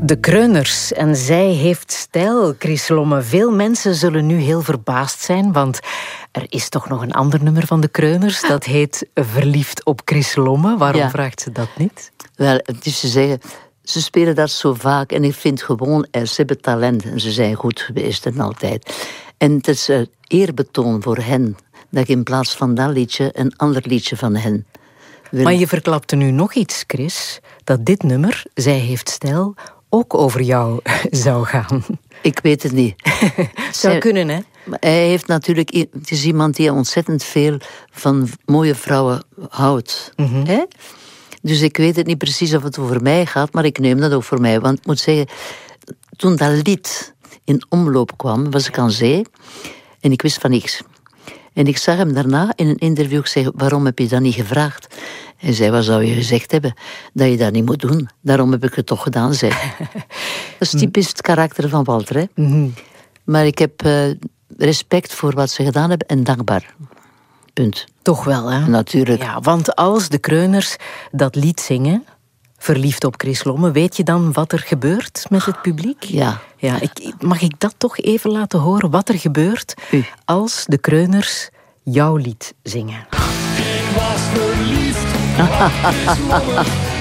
De Kreuners. En zij heeft stijl, Chris Lomme. Veel mensen zullen nu heel verbaasd zijn, want er is toch nog een ander nummer van de Kreuners. Dat heet Verliefd op Chris Lomme. Waarom vraagt ze dat niet? Wel, het is te zeggen, ze spelen dat zo vaak. En ik vind gewoon, ze hebben talent. En ze zijn goed geweest en altijd. En het is eerbetoon voor hen. Dat ik in plaats van dat liedje een ander liedje van hen wil. Maar je verklapte nu nog iets, Chris. Dat dit nummer, Zij heeft stijl, ook over jou zou gaan. Ik weet het niet. Zou kunnen, hè? Hij heeft natuurlijk... Het is iemand die ontzettend veel van mooie vrouwen houdt. Mm-hmm. Hè? Dus ik weet het niet precies of het over mij gaat, maar ik neem dat ook voor mij. Want ik moet zeggen, toen dat lied in omloop kwam, was ik aan zee en ik wist van niks. En ik zag hem daarna in een interview zeggen, waarom heb je dat niet gevraagd? Hij zei, wat zou je gezegd hebben? Dat je dat niet moet doen. Daarom heb ik het toch gedaan, zei. Dat is typisch het karakter van Walter, hè? Mm-hmm. Maar ik heb respect voor wat ze gedaan hebben en dankbaar. Punt. Toch wel, hè? Natuurlijk. Ja, want als de Kreuners dat lied zingen, Verliefd op Chris Lomme, weet je dan wat er gebeurt met het publiek? Ja. Mag ik dat toch even laten horen? Wat er gebeurt als de Kreuners jouw lied zingen? Ik was verliefd op Chris Lomme.